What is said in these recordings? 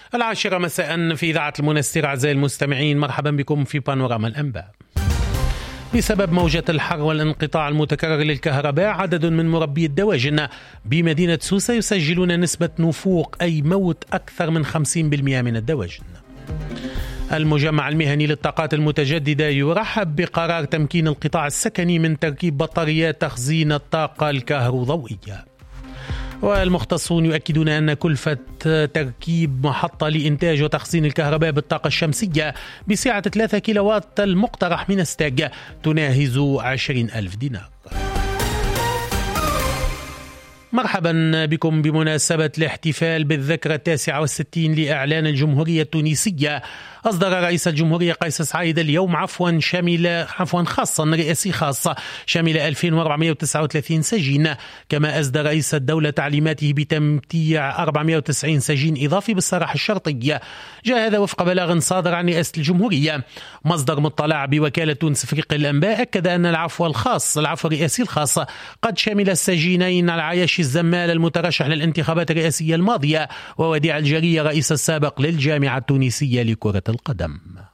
العاشرة مساء في إذاعة المنستير. أعزائي المستمعين، مرحبا بكم في بانوراما الأنباء. بسبب موجة الحر والانقطاع المتكرر للكهرباء، عدد من مربي الدواجن بمدينة سوسة يسجلون نسبة نفوق أي موت أكثر من 50% من الدواجن. المجمع المهني للطاقات المتجددة يرحب بقرار تمكين القطاع السكني من تركيب بطاريات تخزين الطاقة الكهروضوئية. والمختصون يؤكدون أن كلفة تركيب محطة لإنتاج وتخزين الكهرباء بالطاقة الشمسية بسعة 3 كيلووات المقترح من استاج تناهز 20,000 دينار. مرحبا بكم. بمناسبة الاحتفال بالذكرى 69 لإعلان الجمهورية التونسية، أصدر رئيس الجمهورية قيس سعيد اليوم خاصا رئاسي خاص شمل 2439 سجين، كما أصدر رئيس الدولة تعليماته بتمتيع 490 سجين إضافي بالسراح الشرطي. جاء هذا وفق بلاغ صادر عن رئاسة الجمهورية. مصدر مطلع بوكالة تونس أفريقيا الأنباء أكد أن العفو الرئاسي الخاص قد شمل السجينين العياشي الزمال المترشح للانتخابات الرئاسية الماضية، ووديع الجرية رئيس السابق للجامعة التونسية لكرة القدم.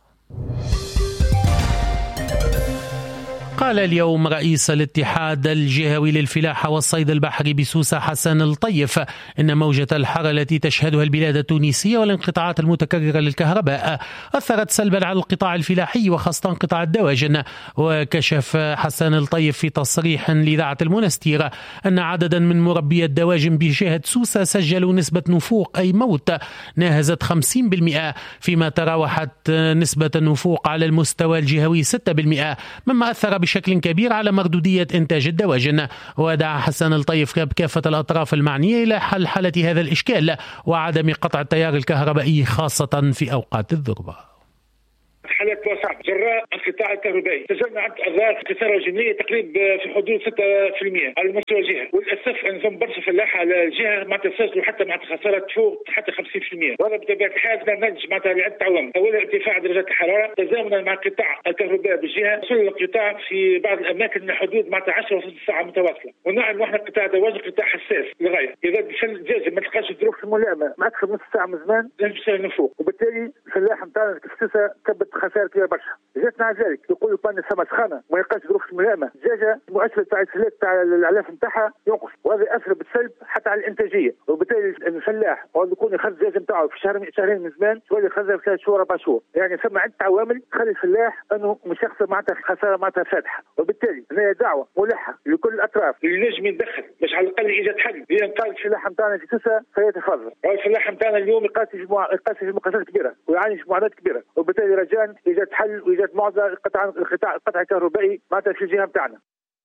قال اليوم رئيس الاتحاد الجهوي للفلاحة والصيد البحري بسوسة حسن الطيف إن موجة الحر التي تشهدها البلاد التونسية والانقطاعات المتكررة للكهرباء أثرت سلبا على القطاع الفلاحي وخاصة قطاع الدواجن. وكشف حسن الطيف في تصريح لإذاعة المنستير أن عددا من مربي الدواجن بجهة سوسة سجلوا نسبة نفوق أي موت ناهزت 50%، فيما تراوحت نسبة النفوق على المستوى الجهوي 6%، مما أثر بشكل كبير على مردودية إنتاج الدواجن. ودعا حسن الطيف كافة الأطراف المعنية إلى حل حالة هذا الإشكال وعدم قطع التيار الكهربائي خاصة في أوقات الذروة. حالات واسعة جراء القطاع الكهربائي، سجلنا عدد أضرار خسارة جنائية تقريبا في حدود 6% على مستوى الجهة، وللأسف أن برشا فلاحة على الجهة ما تسجلوا حتى مع خسارة فوق حتى 50%، وهذا بطبيعة الحال نتج معناتها لعدة عوامل. أولا ارتفاع درجات الحرارة تزامنا مع قطاع الكهرباء بالجهة، وصل القطاع في بعض الأماكن من حدود معناتها 10 ساعة متواصلة، ونعلم احنا قطاع دواجن قطاع حساس للغاية، إذا الدجاجة ما تلقاش الظروف الملائمة مع أكثر من نص ساعة من زمان لازم يصير نفوق، وبالتالي الفلاح نتاعنا كفتسة كبت خسائر كبيرة برشا. جاتنا على ذلك يقولوا بان السما سخانه ما يلقاش ظروف ملائمه، الدجاجه المؤشر تاع السلات تاع الاعلاف نتاعها ينقص، وهذا ياثر بالسلب حتى على الانتاجيه، وبالتالي الفلاح هو يكون يخرج الدجاجه نتاعو في شهرين من زمان تولي يخرجها في 3 شهور 4 شهور، يعني ثم عده عوامل تخلي الفلاح انه مش يخسر معناتها خساره معناتها فاتحه. وبالتالي هنا دعوه ملحه لكل الاطراف اللي نجم يتدخل باش على الاقل ايجاد حل لانقاذ الفلاح نتاعنا في سوسه فيتفضل. الفلاح نتاعنا اليوم يقاسي مقاسات كبيره ويعاني معاناه كبيره، وبالتالي رجاء ايجاد حل وإيجاد معضلة قطع الكهربائي معناتها في الجهة بتاعنا.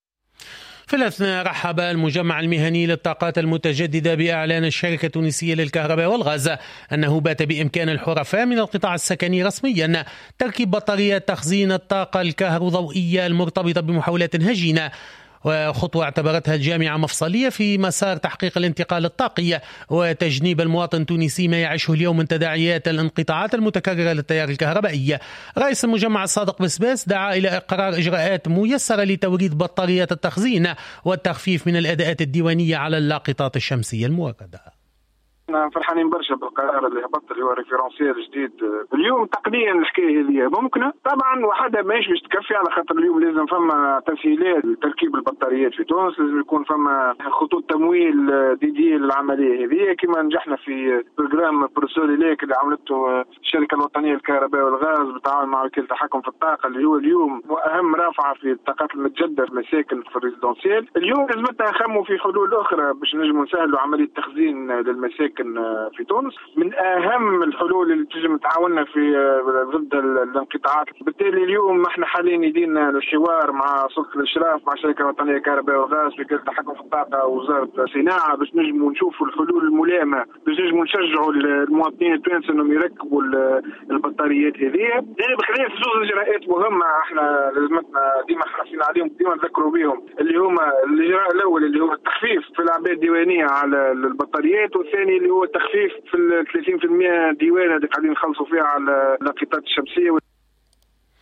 في الأثناء رحب المجمع المهني للطاقات المتجددة بإعلان الشركة التونسية للكهرباء والغاز أنه بات بإمكان الحرفاء من القطاع السكني رسميا تركيب بطاريات تخزين الطاقة الكهروضوئية المرتبطة بمحولات هجينة، وخطوة اعتبرتها الجامعة مفصلية في مسار تحقيق الانتقال الطاقي وتجنيب المواطن التونسي ما يعيشه اليوم من تداعيات الانقطاعات المتكررة للتيار الكهربائي. رئيس المجمع الصادق بسباس دعا إلى إقرار إجراءات ميسرة لتوريد بطاريات التخزين والتخفيف من الأداءات الديوانية على اللاقطات الشمسية الموردة. فرحانين برشا بالقرار اللي هبط اللي هو ريفيرونسيال جديد اليوم. تقنيا الحكايه هذه ممكنه طبعا، وحده ماهيش باش تكفي، على خاطر اليوم لازم فما تسهيلات لتركيب البطاريات في تونس، لازم يكون فما خطوط تمويل ديدي للعمليه هذه كما نجحنا في برنامج بروسوليليك اللي عملته الشركه الوطنيه للكهرباء والغاز بالتعاون مع وكيل التحكم في الطاقه، اللي هو اليوم واهم رافعه في الطاقات المتجدده في المساكن في الريزيدونسيال. اليوم لازمتنا نخموا في حلول اخرى باش نجموا نسهلوا عمليه تخزين للمساكن في تونس. من اهم الحلول اللي تجم تعاوننا في ضد الانقطاعات. بالتالي اليوم احنا حاليا يدينا الحوار مع سلطه الاشراف مع الشركه الوطنيه للكهرباء والغاز في التحكم في الطاقه ووزاره الصناعه باش نجموا نشوفوا الحلول الملائمه باش نجموا نشجعوا المواطنين التوانسه انهم يركبوا البطاريات هذه. يعني بخلاف زوج اجراءات مهمه احنا لازمتنا ديما حريصين عليهم ديما نذكروا بهم، اللي هما الاجراء الاول اللي هو التخفيف في الاعباء الديوانيه على البطاريات، والثاني اللي هو التخفيف في 30% ديوان اللي قاعدين نخلصوا فيها على اللاقطات الشمسيه.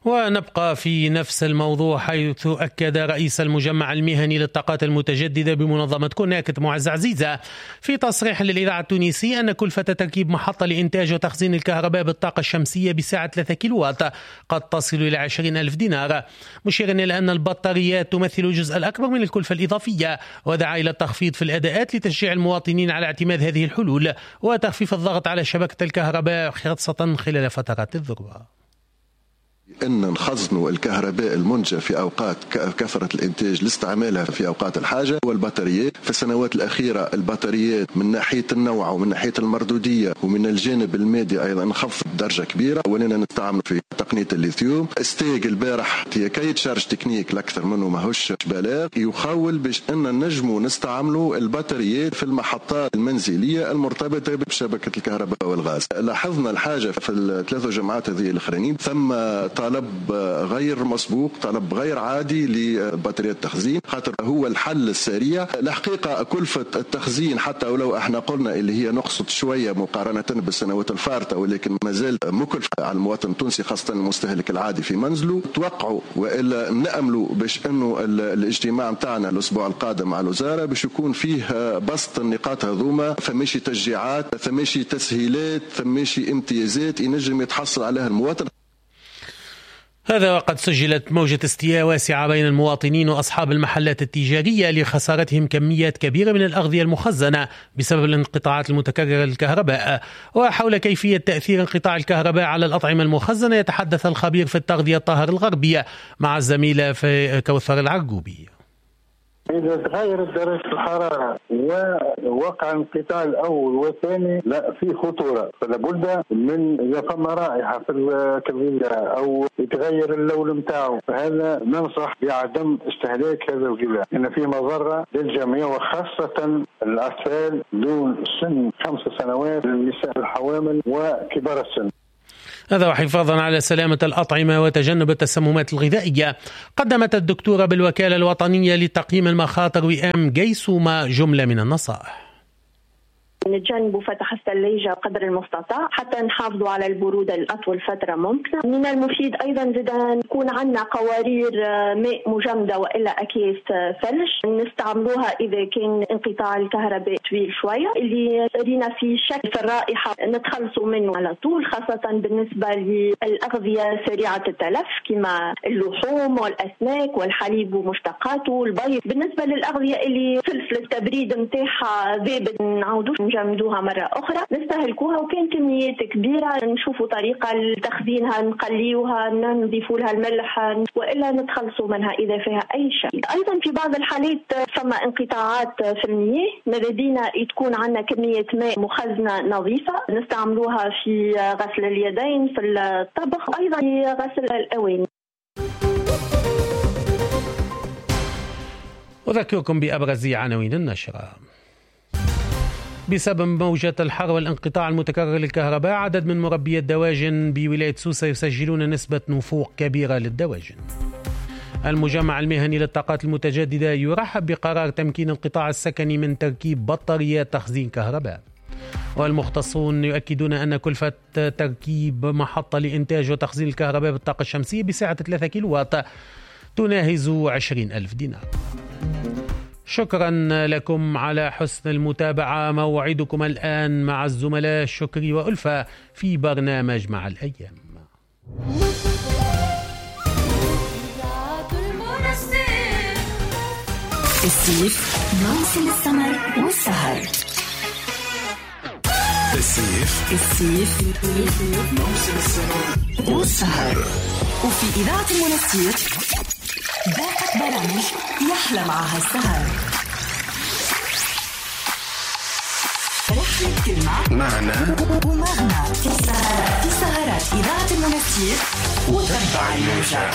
ونبقى في نفس الموضوع، حيث أكد رئيس المجمع المهني للطاقات المتجددة بمنظمة كوناكت معز عزيزة في تصريح للإذاعة التونسية أن كلفة تركيب محطة لإنتاج وتخزين الكهرباء بالطاقة الشمسية بسعة 3 كيلووات قد تصل إلى 20,000 دينار، مشيرا إلى أن البطاريات تمثل الجزء الأكبر من الكلفة الإضافية، ودعا إلى التخفيض في الأداءات لتشجيع المواطنين على اعتماد هذه الحلول وتخفيف الضغط على شبكة الكهرباء خاصة خلال فترات الذروة. أن نخزنوا الكهرباء المنتجة في أوقات كثرة الإنتاج لاستعمالها في أوقات الحاجة. والبطاريات في السنوات الأخيرة البطاريات من ناحية النوع ومن ناحية المردودية ومن الجانب المادي أيضا انخفضت بدرجة كبيرة، ولنا نستعمل في تقنية الليثيوم. استيق البارح هي كي تشارج تكنيك الأكثر منه ماهوش بالغ، يخول باش أن نجموا نستعملوا البطاريات في المحطات المنزلية المرتبطة بشبكة الكهرباء والغاز. لاحظنا الحاجة في الثلاث جماعات هذه الأخرين، ثم طلب غير مسبوق، طلب غير عادي لبطاريات التخزين، خاطر هو الحل السريع. الحقيقة كلفة التخزين حتى ولو احنا قلنا اللي هي نقصت شوية مقارنة بالسنوات الفارطة، ولكن ما زال مكلفة على المواطن التونسي خاصة المستهلك العادي في منزله. توقعوا وإلا نأملوا باش انه الاجتماع متاعنا الاسبوع القادم مع الوزارة باش يكون فيه بسط النقاط هذوما، فماشي تشجيعات، فماشي تسهيلات، فماشي امتيازات ينجم يتحصل عليها المواطن. هذا وقد سجلت موجة استياء واسعة بين المواطنين وأصحاب المحلات التجارية لخسارتهم كميات كبيرة من الأغذية المخزنة بسبب الانقطاعات المتكررة للكهرباء. وحول كيفية تأثير انقطاع الكهرباء على الأطعمة المخزنة يتحدث الخبير في التغذية طاهر الغربية مع الزميلة في كوثر العرقوبي. إذا تغيرت درجة الحرارة ووقع انقطاع الأول والثاني، لا في خطورة، فلابد من إذا فما رائحة في الغذاء أو يتغير اللون متاعه، فهذا ننصح بعدم استهلاك هذا الغذاء، لأن فيه مضرة للجميع وخاصة الأطفال دون سن 5 سنوات، النساء الحوامل وكبار السن. هذا وحفاظا على سلامة الأطعمة وتجنب التسممات الغذائية، قدمت الدكتورة بالوكالة الوطنية لتقييم المخاطر وئام جيسوما جملة من النصائح. نتجنبوا فتح الثلاجة قدر المستطاع حتى نحافظوا على البرودة لأطول فترة ممكنة. من المفيد أيضا زدا يكون عندنا قوارير ماء مجمدة وإلا أكياس ثلج نستعملوها إذا كان انقطاع الكهرباء طويل شوية. اللي رينا في شك في الرائحة نتخلصوا منه على طول، خاصة بالنسبة للأغذية سريعة التلف كما اللحوم والأسماك والحليب ومشتقاته والبيض. بالنسبة للأغذية اللي فلفل التبريد متاعها ذابت نعودوش نجمدوها مرة أخرى، نستهلكوها، وكان كميات كبيرة نشوفوا طريقة لتخزينها، نقليوها، نضيفوا لها الملح وإلا نتخلصوا منها إذا فيها أي شيء. أيضا في بعض الحالات فما انقطاعات في المياه، ماذا بينا تكون عندنا كمية ماء مخزنة نظيفة نستعملوها في غسل اليدين، في الطبخ، أيضا في غسل الأواني. أذكركم بأبرز عناوين النشرة. بسبب موجة الحر والانقطاع المتكرر للكهرباء، عدد من مربي الدواجن بولاية سوسة يسجلون نسبة نفوق كبيرة للدواجن. المجمع المهني للطاقات المتجددة يرحب بقرار تمكين القطاع السكني من تركيب بطاريات تخزين كهرباء. والمختصون يؤكدون أن كلفة تركيب محطة لإنتاج وتخزين الكهرباء بالطاقة الشمسية بسعة 3 كيلووات تناهز 20,000 دينار. شكرا لكم على حسن المتابعة. موعدكم الآن مع الزملاء شكري وألفة في برنامج مع الأيام. الصيف موسم السمر والسهر. الصيف موسم السمر والسهر. وفي إذاعة المنستير باقة برامج يحلى معها السهر. رحلة كلمة معنا ومغنى في سهرات إذاعة المنستير وتبع الموجة.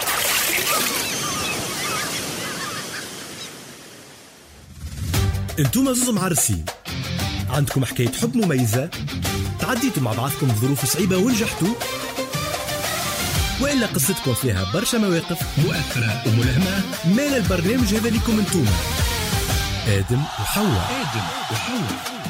انتم زوز معرسين، عندكم حكاية حب مميزة، تعديتوا مع بعضكم ظروف صعيبة ونجحتوا، وإلا قصتكم فيها برشا مواقف مؤثرة وملهمة. مال البرنامج هذا لكم انتم آدم وحواء.